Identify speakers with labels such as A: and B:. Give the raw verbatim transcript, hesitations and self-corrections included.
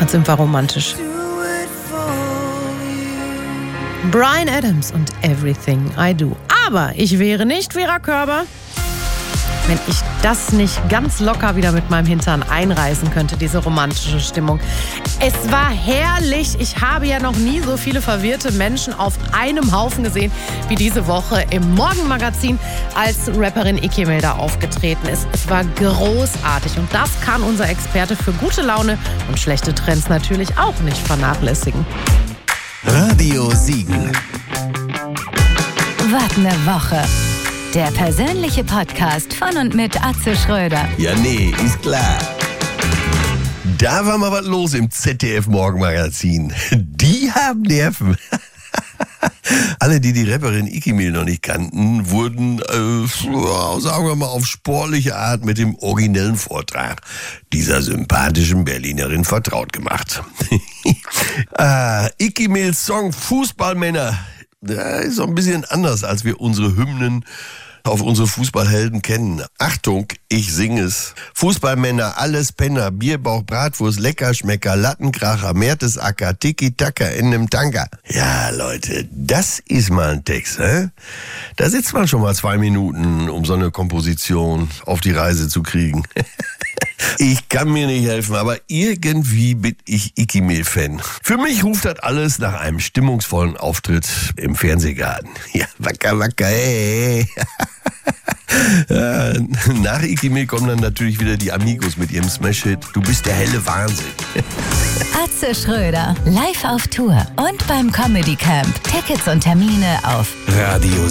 A: Jetzt sind wir romantisch. Bryan Adams und Everything I Do. Aber ich wäre nicht Vera Körber, wenn ich das nicht ganz locker wieder mit meinem Hintern einreißen könnte, diese romantische Stimmung. Es war herrlich. Ich habe ja noch nie so viele verwirrte Menschen auf einem Haufen gesehen, wie diese Woche im Morgenmagazin, als Rapperin Iki Milder aufgetreten ist. Es war großartig und das kann unser Experte für gute Laune und schlechte Trends natürlich auch nicht vernachlässigen.
B: Radio Siegen.
C: Was ne Woche. Der persönliche Podcast von und mit Atze Schröder.
B: Ja, nee, ist klar. Da war mal was los im Z D F-Morgenmagazin. Die haben Nerven. Alle, die die Rapperin Iki Milder noch nicht kannten, wurden, äh, sagen wir mal, auf sportliche Art mit dem originellen Vortrag dieser sympathischen Berlinerin vertraut gemacht. ah, Iki Milders Song Fußballmänner, der ist so ein bisschen anders, als wir unsere Hymnen auf unsere Fußballhelden kennen. Achtung, ich singe es. Fußballmänner, alles Penner, Bierbauch, Bratwurst, Leckerschmecker, Lattenkracher, Mertesacker, Tiki-Taka in nem Tanker. Ja, Leute, das ist mal ein Text, hä? Da sitzt man schon mal zwei Minuten, um so eine Komposition auf die Reise zu kriegen. Ich kann mir nicht helfen, aber irgendwie bin ich Iki Milder-Fan. Für mich ruft das alles nach einem stimmungsvollen Auftritt im Fernsehgarten. Ja, wacker, wacker, hey. Ja, nach Iki Milder kommen dann natürlich wieder die Amigos mit ihrem Smash-Hit Du bist der helle Wahnsinn.
C: Atze Schröder, live auf Tour und beim Comedy Camp. Tickets und Termine auf
B: Radio